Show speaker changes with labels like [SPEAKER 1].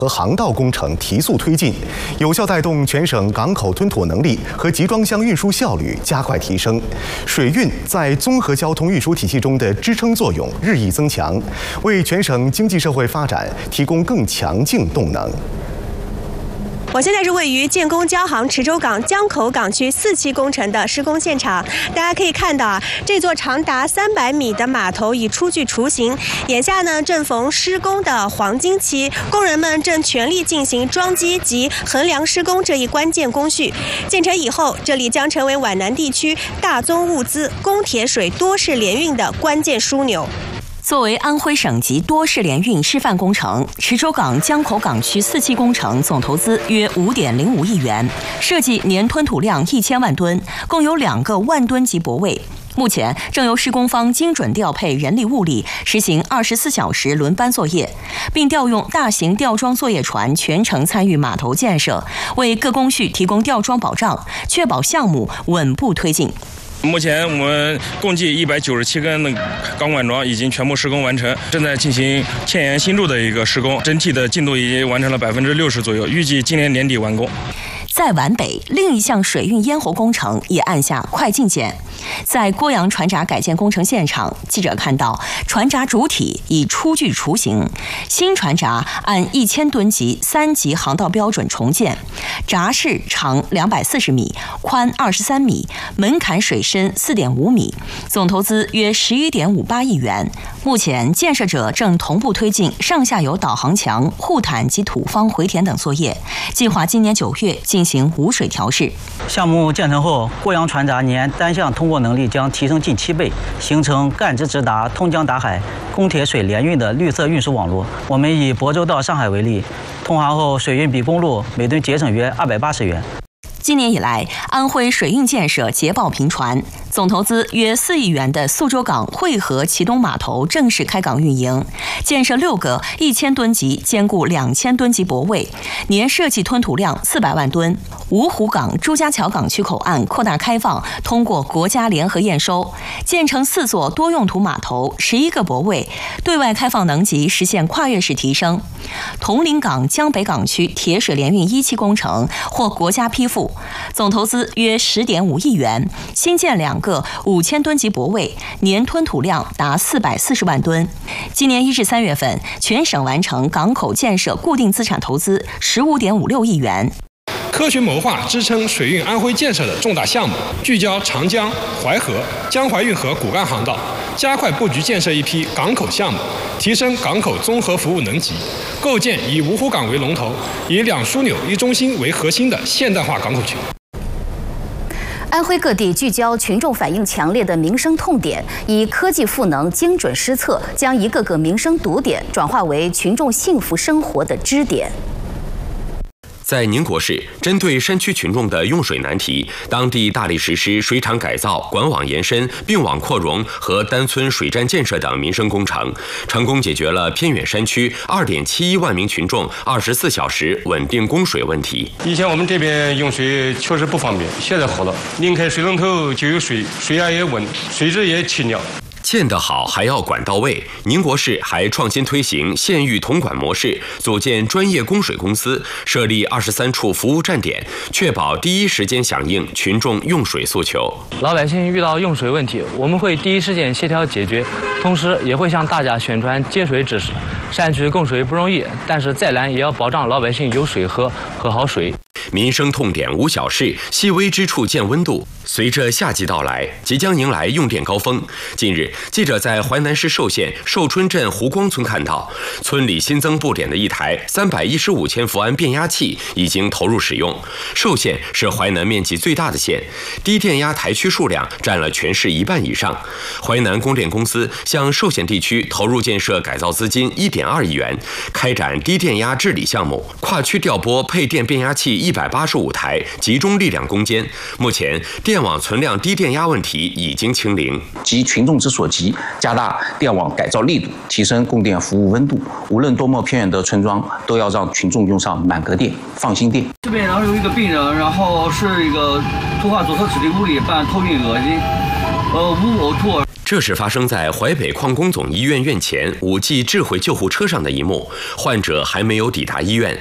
[SPEAKER 1] 和航道工程提速推进，有效带动全省港口吞吐能力和集装箱运输效率加快提升，水运在综合交通运输体系中的支撑作用日益增强，为全省经济社会发展提供更强劲动能。
[SPEAKER 2] 我现在是位于建工交航池州港江口港区4期工程的施工现场，大家可以看到啊，这座长达300米的码头已初具雏形。眼下呢，正逢施工的黄金期，工人们正全力进行装机及衡量施工这一关键工序。建成以后，这里将成为皖南地区大宗物资、供铁水多式联运的关键枢纽。
[SPEAKER 3] 作为安徽省级多式联运示范工程，池州港江口港区4期工程总投资约5.05亿元，设计年吞吐量1000万吨，共有2个万吨级泊位。目前正由施工方精准调配人力物力，实行24小时轮班作业，并调用大型吊装作业船全程参与码头建设，为各工序提供吊装保障，确保项目稳步推进。
[SPEAKER 4] 目前我们共计197根的钢管桩已经全部施工完成，正在进行堑岩新筑的一个施工，整体的进度已经完成了60%左右，预计今年年底完工。
[SPEAKER 3] 在皖北，另一项水运咽喉工程也按下快进键。在郭阳船闸改建工程现场，记者看到船闸主体已初具雏形，新船闸按1000吨级3级航道标准重建，闸室长240米，宽23米，门槛水深4.5米，总投资约11.58亿元。目前建设者正同步推进上下游导航墙、护毯及土方回填等作业，计划今年9月进行无水调试。
[SPEAKER 5] 项目建成后，郭阳船闸年单向通过能力将提升近7倍，形成干支直达、通江达海、供铁水联运的绿色运输网络。我们以亳州到上海为例，通航后水运比公路每吨节省约280元。
[SPEAKER 3] 今年以来，安徽水运建设捷报频传，总投资约4亿元的宿州港汇合启东码头正式开港运营，建设6个1000吨级兼顾2000吨级泊位，年设计吞吐量400万吨。芜湖港朱家桥港区口岸扩大开放，通过国家联合验收，建成4座多用途码头，11个泊位，对外开放能级实现跨越式提升。铜陵港江北港区铁水联运1期工程获国家批复，总投资约10.5亿元，新建2个5000吨级泊位，年吞吐量达440万吨。今年1至3月份，全省完成港口建设固定资产投资15.56亿元。
[SPEAKER 6] 科学谋划支撑水运安徽建设的重大项目，聚焦长江、淮河、江淮运河骨干航道，加快布局建设一批港口项目，提升港口综合服务能级，构建以芜湖港为龙头、以2枢纽1中心为核心的现代化港口群。
[SPEAKER 7] 安徽各地聚焦群众反应强烈的民生痛点，以科技赋能精准施策，将一个个民生堵点转化为群众幸福生活的支点。
[SPEAKER 8] 在宁国市，针对山区群众的用水难题，当地大力实施水厂改造、管网延伸、并网扩容和单村水站建设等民生工程，成功解决了偏远山区2.71万名群众24小时稳定供水问题。
[SPEAKER 9] 以前我们这边用水确实不方便，现在好了，拧开水龙头就有水，水压也稳，水质也清亮。
[SPEAKER 8] 建得好还要管到位，宁国市还创新推行县域统管模式，组建专业供水公司，设立23处服务站点，确保第一时间响应群众用水诉求。
[SPEAKER 10] 老百姓遇到用水问题，我们会第一时间协调解决，同时也会向大家宣传节水知识。山区供水不容易，但是再难也要保障老百姓有水喝，喝好水。
[SPEAKER 8] 民生痛点无小事，细微之处见温度。随着夏季到来，即将迎来用电高峰。近日，记者在淮南市寿县寿春镇湖光村看到，村里新增布点的一台315千伏安变压器已经投入使用。寿县是淮南面积最大的县，低电压台区数量占了全市1半以上。淮南供电公司向寿县地区投入建设改造资金1.2亿元，开展低电压治理项目，跨区调拨配电变压器185台，集中力量攻坚。目前，电网存量低电压问题已经清零。
[SPEAKER 11] 急群众之所急，加大电网改造力度，提升供电服务温度。无论多么偏远的村庄，都要让群众用上满格电、放心电。
[SPEAKER 12] 这边然后有一个病人，然后是一个突发左侧指定物理伴头晕恶心，无呕吐。
[SPEAKER 8] 这是发生在淮北矿工总医院院前5G 智慧救护车上的一幕。患者还没有抵达医院，